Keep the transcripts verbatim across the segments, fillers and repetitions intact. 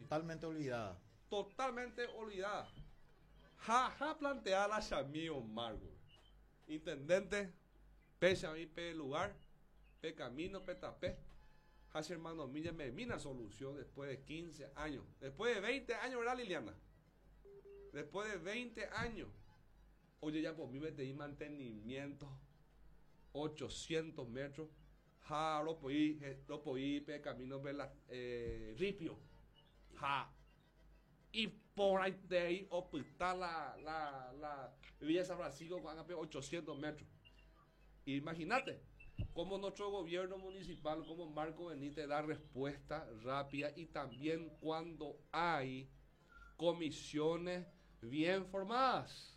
totalmente olvidada. Totalmente olvidada. Ja, ja planteada la Chamío Margo. Intendente, pe Chamí, pe lugar, pe camino, pe tapé. Hace hermano Milla me mina solución después de quince años. Después de veinte años, ¿verdad, Liliana? Después de veinte años. Oye, ya por mí me di mantenimiento. ochocientos metros. Ja, lo podí, lo podí, pe camino, pe la, eh, ripio. Ja. Y por ahí de ahí, hospital, la, la, la Villa San Francisco, con ochocientos metros. Imagínate cómo nuestro gobierno municipal, como Marco Benítez, da respuesta rápida y también cuando hay comisiones bien formadas.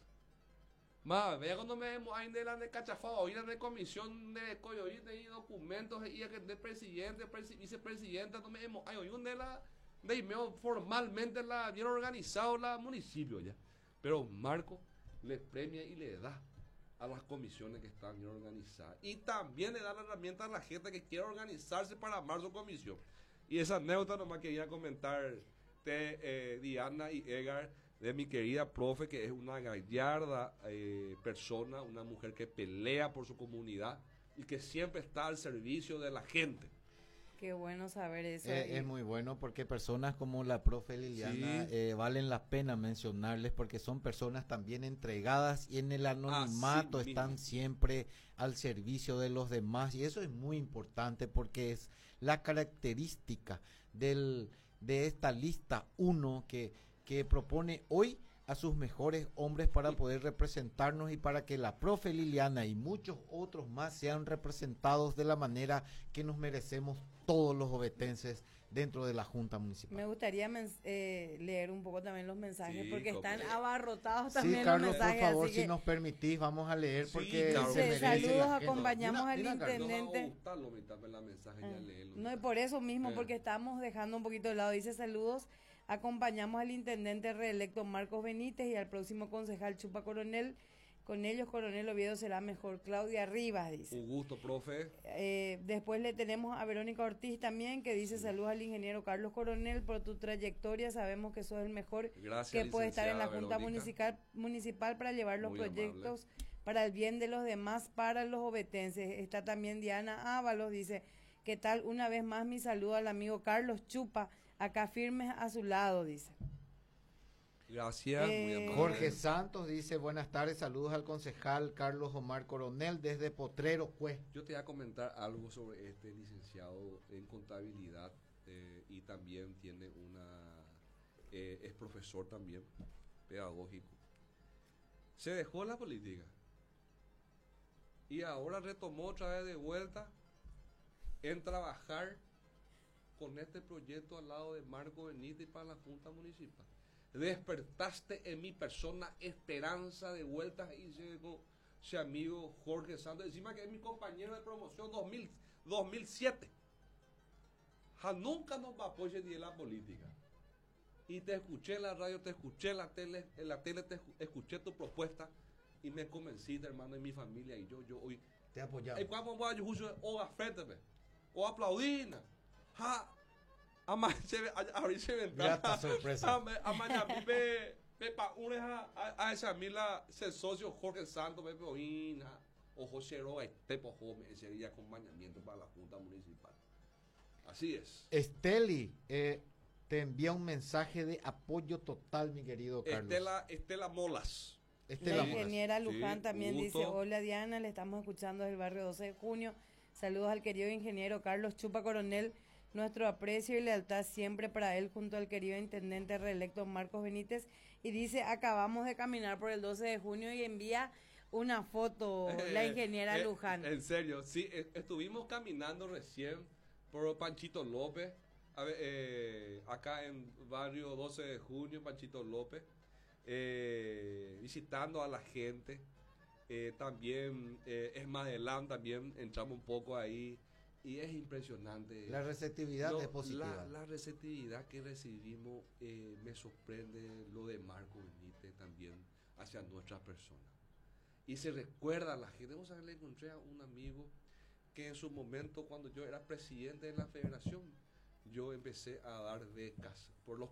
Más, vea cuando me hay de la de cachafado, hoy de comisión de coyote y documentos y de presidente, vicepresidenta, no me hemos, hay hoy un de la de email formalmente la bien organizado la municipio ya. Pero Marco le premia y le da a las comisiones que están bien organizadas. Y también le da la herramienta a la gente que quiere organizarse para armar su comisión. Y esa anécdota nomás quería comentar de eh, Diana y Edgar, de mi querida profe, que es una gallarda eh, persona, una mujer que pelea por su comunidad y que siempre está al servicio de la gente. Qué bueno saber eso. Eh, es muy bueno porque personas como la profe Liliana Sí. eh, valen la pena mencionarles porque son personas también entregadas y en el anonimato Así están mismo. siempre al servicio de los demás y eso es muy importante porque es la característica del, de esta lista uno que, que propone hoy a sus mejores hombres para poder representarnos y para que la profe Liliana y muchos otros más sean representados de la manera que nos merecemos todos los ovetenses dentro de la Junta Municipal. Me gustaría eh, leer un poco también los mensajes Sí, porque están como- abarrotados Sí, también Carlos, los mensajes. por favor, así si que, nos permitís, vamos a leer Sí, porque claro. se Dice, merece saludos, la gente. acompañamos Mira, al mira, Carlos. intendente. No va a gustar lo mitad de la mensaje, ya léelo. No, y por eso mismo, Eh. porque estamos dejando un poquito de lado. Dice saludos, acompañamos al intendente reelecto Marcos Benítez y al próximo concejal Chupa Coronel. Con ellos, Coronel Oviedo será mejor. Claudia Rivas, dice. Un gusto, profe. Eh, después le tenemos a Verónica Ortiz también, que dice saludos al ingeniero Carlos Coronel por tu trayectoria. Sabemos que sos el mejor Gracias, que puede estar en la licenciada Junta Verónica. municipal, municipal para llevar los Muy proyectos para el bien de los demás, para los ovetenses. Está también Diana Ábalos, dice, ¿qué tal? Una vez más mi saludo al amigo Carlos Chupa, acá firmes a su lado, dice. Gracias, Eh, muy amable. Jorge Santos dice, buenas tardes, saludos al concejal Carlos Omar Coronel desde Potrero, pues. Yo te voy a comentar algo sobre este licenciado en contabilidad eh, y también tiene una, eh, es profesor también, pedagógico. Se dejó la política y ahora retomó otra vez de vuelta en trabajar con este proyecto al lado de Marco Benítez para la Junta Municipal. Despertaste en mi persona esperanza de vueltas y se, ese amigo Jorge Santos, encima que es mi compañero de promoción dos mil, dos mil siete. Ja, nunca nos va a apoyar ni en la política. Y te escuché en la radio, te escuché en la tele, en la tele te escuché tu propuesta y me convenciste, hermano, en mi familia y yo, yo hoy. Te apoyamos. Y cuando voy a justo o a frente, o aplaudina. Ja, abrirse ventana. Grata sorpresa. Amaña, me me pa una a a esa mila se socio Jorge Santos, me peoina o José Roa, Pepo Jome, ese día acompañamiento para la Junta Municipal. Así es. Esteli, eh, te envía un mensaje de apoyo total, mi querido Carlos. Estela, Estela Molas. Estela La Moras. ingeniera Sí, Luján también gusto. dice, hola Diana, le estamos escuchando desde el barrio doce de junio. Saludos al querido ingeniero Carlos Chupa Coronel. Nuestro aprecio y lealtad siempre para él junto al querido intendente reelecto Marcos Benítez. Y dice, acabamos de caminar por el doce de junio y envía una foto la ingeniera Eh, Luján. En serio, sí, eh, estuvimos caminando recién por Panchito López, a ver, eh, acá en barrio doce de junio, Panchito López, eh, visitando a la gente. Eh, también eh, es más adelante, también entramos un poco ahí. Y es impresionante. La receptividad Lo- es positiva. La, la receptividad que recibimos eh, me sorprende lo de Marco Benítez también hacia nuestras personas. Y se recuerda a la gente. Vos sabés, le encontré a un amigo que en su momento, cuando yo era presidente de la federación, yo empecé a dar becas por los